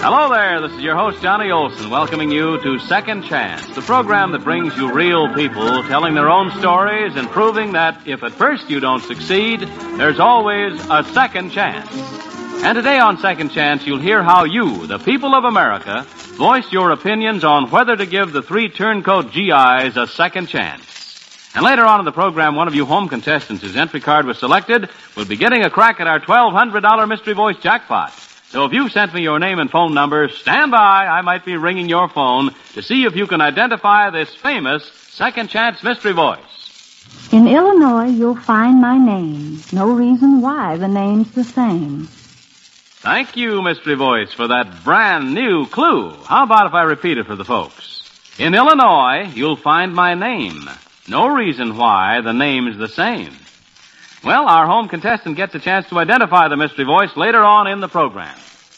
Hello there, this is your host, Johnny Olson, welcoming you to Second Chance, the program that brings you real people telling their own stories and proving that if at first you don't succeed, there's always a second chance. And today on Second Chance, you'll hear how you, the people of America, voice your opinions on whether to give the 3 turncoat GIs a second chance. And later on in the program, one of you home contestants whose entry card was selected will be getting a crack at our $1,200 Mystery Voice jackpot. So if you've sent me your name and phone number, stand by. I might be ringing your phone to see if you can identify this famous Second Chance Mystery Voice. In Illinois, you'll find my name. No reason why the name's the same. Thank you, Mystery Voice, for that brand new clue. How about if I repeat it for the folks? In Illinois, you'll find my name. No reason why the name's the same. Well, our home contestant gets a chance to identify the Mystery Voice later on in the program.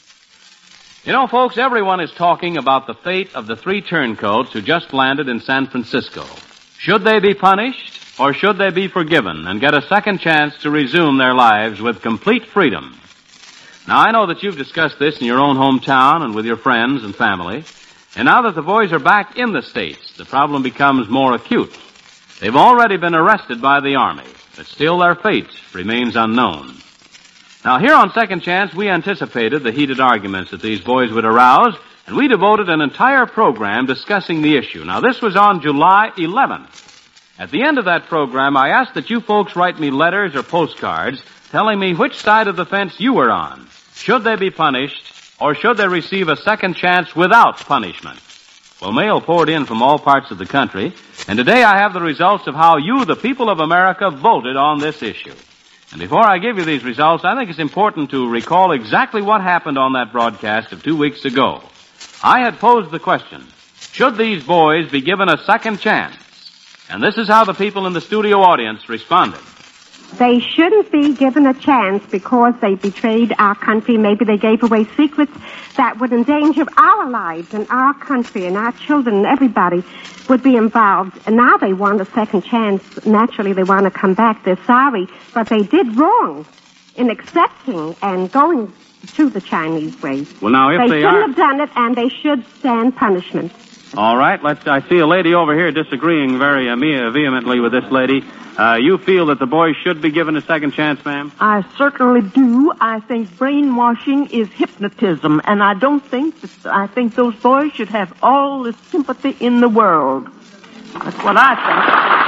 You know, folks, everyone is talking about the fate of the 3 turncoats who just landed in San Francisco. Should they be punished, or should they be forgiven and get a second chance to resume their lives with complete freedom? Now, I know that you've discussed this in your own hometown and with your friends and family. And now that the boys are back in the States, the problem becomes more acute. They've already been arrested by the Army, but still their fate remains unknown. Now, here on Second Chance, we anticipated the heated arguments that these boys would arouse, and we devoted an entire program discussing the issue. Now, this was on July 11th. At the end of that program, I asked that you folks write me letters or postcards telling me which side of the fence you were on. Should they be punished, or should they receive a second chance without punishment? Well, mail poured in from all parts of the country, and today I have the results of how you, the people of America, voted on this issue. And before I give you these results, I think it's important to recall exactly what happened on that broadcast of 2 weeks ago. I had posed the question, should these boys be given a second chance? And this is how the people in the studio audience responded. They shouldn't be given a chance because they betrayed our country. Maybe they gave away secrets that would endanger our lives and our country and our children and everybody would be involved. And now they want a second chance. Naturally, they want to come back. They're sorry, but they did wrong in accepting and going to the Chinese way. Well, now, if they shouldn't have done it, and they should stand punishment. All right, I see a lady over here disagreeing very vehemently with this lady. You feel that the boys should be given a second chance, ma'am? I certainly do. I think brainwashing is hypnotism, and I think those boys should have all the sympathy in the world. That's what I think.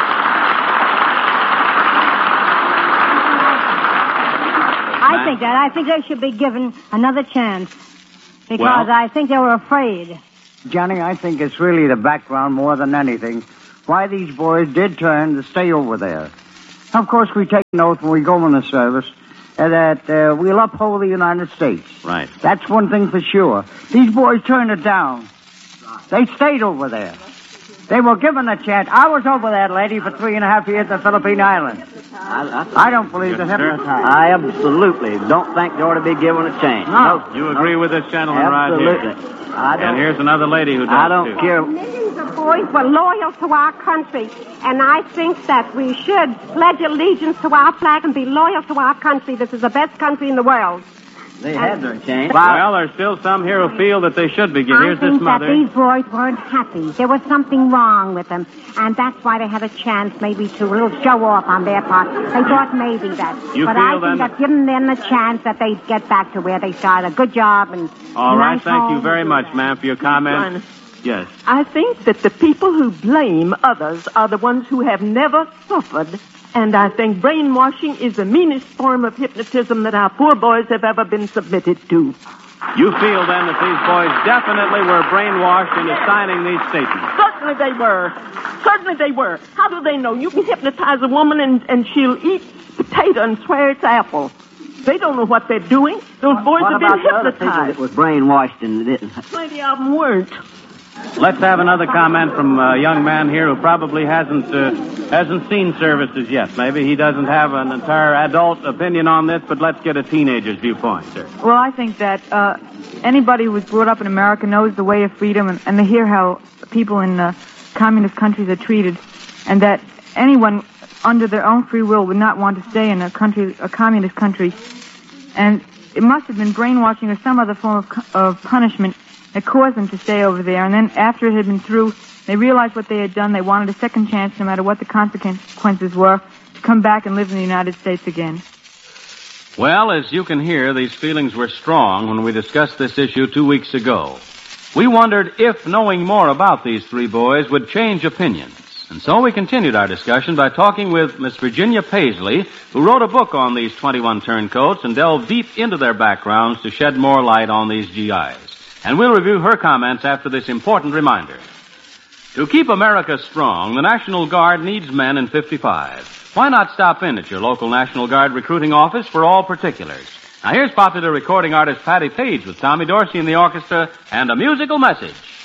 I think they should be given another chance because I think they were afraid. Johnny, I think it's really the background more than anything. Why these boys did turn to stay over there. Of course, we take an oath when we go in the service that we'll uphold the United States. Right. That's one thing for sure. These boys turned it down. They stayed over there. They were given a chance. I was over that lady for 3.5 years at the Philippine Islands. I don't believe that. I absolutely don't think they ought to be given a chance. No. You agree with this gentleman absolutely. Right here? And here's another lady who does, I don't care. Millions of boys were loyal to our country, and I think that we should pledge allegiance to our flag and be loyal to our country. This is the best country in the world. They had their chance. Well, there's still some here who feel that they should be given. Here's this mother. I think that these boys weren't happy. There was something wrong with them, and that's why they had a chance maybe to a little show off on their part. They thought maybe that. But I think that giving them a chance that they'd get back to where they started. A good job and all right, nice thank home. you very much, ma'am, for your comment. Yes. I think that the people who blame others are the ones who have never suffered. And I think brainwashing is the meanest form of hypnotism that our poor boys have ever been submitted to. You feel, then, that these boys definitely were brainwashed into signing these statements? Certainly they were. Certainly they were. How do they know? You can hypnotize a woman and she'll eat potato and swear it's apple. They don't know what they're doing. Those boys have been hypnotized. That was brainwashed and didn't. Plenty of them weren't. Let's have another comment from a young man here who probably hasn't seen services yet. Maybe he doesn't have an entire adult opinion on this, but let's get a teenager's viewpoint, sir. Well, I think that anybody who was brought up in America knows the way of freedom, and they hear how people in communist countries are treated, and that anyone under their own free will would not want to stay in a communist country. And it must have been brainwashing or some other form of punishment that caused them to stay over there. And then after it had been through, they realized what they had done. They wanted a second chance, no matter what the consequences were, to come back and live in the United States again. Well, as you can hear, these feelings were strong when we discussed this issue 2 weeks ago. We wondered if knowing more about these three boys would change opinions. And so we continued our discussion by talking with Miss Virginia Paisley, who wrote a book on these 21 turncoats and delved deep into their backgrounds to shed more light on these GIs. And we'll review her comments after this important reminder. To keep America strong, the National Guard needs men in 55. Why not stop in at your local National Guard recruiting office for all particulars? Now here's popular recording artist Patti Page with Tommy Dorsey in the orchestra and a musical message.